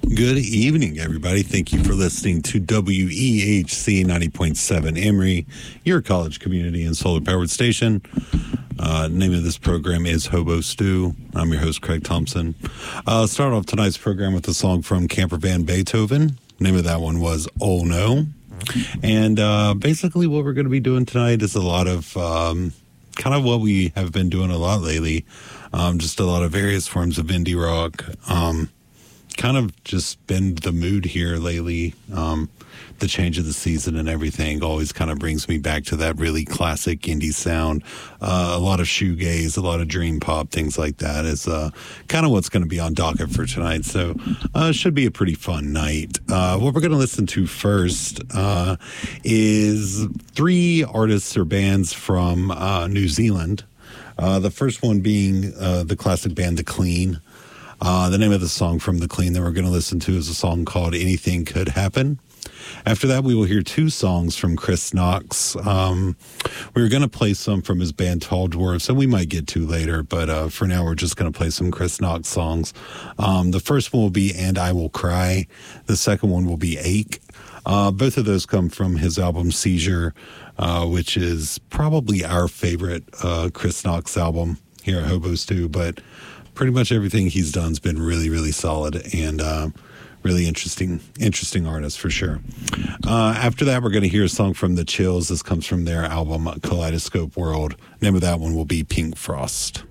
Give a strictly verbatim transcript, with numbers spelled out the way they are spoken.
Good evening, everybody. Thank you for listening to W E H C ninety point seven Emory, your college community and solar-powered station. Uh, name of this program is Hobo Stew. I'm your host, Craig Thompson. Uh, start off tonight's program with a song from Camper Van Beethoven. Name of that one was Oh No. And uh, basically what we're going to be doing tonight is a lot of um, kind of what we have been doing a lot lately. Um, just a lot of various forms of indie rock. Um, kind of just been the mood here lately. Um, the change of the season and everything always kind of brings me back to that really classic indie sound. Uh, a lot of shoegaze, a lot of dream pop, things like that is uh, kind of what's going to be on docket for tonight. So uh, it should be a pretty fun night. Uh, what we're going to listen to first uh, is three artists or bands from uh, New Zealand. Uh, the first one being uh, the classic band The Clean. Uh, the name of the song from The Clean that we're going to listen to is a song called Anything Could Happen. After that, we will hear two songs from Chris Knox. Um, we were going to play some from his band Tall Dwarfs, and we might get to later, but uh, for now, we're just going to play some Chris Knox songs. Um, the first one will be And I Will Cry. The second one will be Ache. Uh, both of those come from his album Seizure, uh, which is probably our favorite uh, Chris Knox album here at Hobo Stew, but pretty much everything he's done has been really, really solid and uh, really interesting, interesting artist for sure. Uh, after that, we're going to hear a song from The Chills. This comes from their album Kaleidoscope World. Name of that one will be Pink Frost.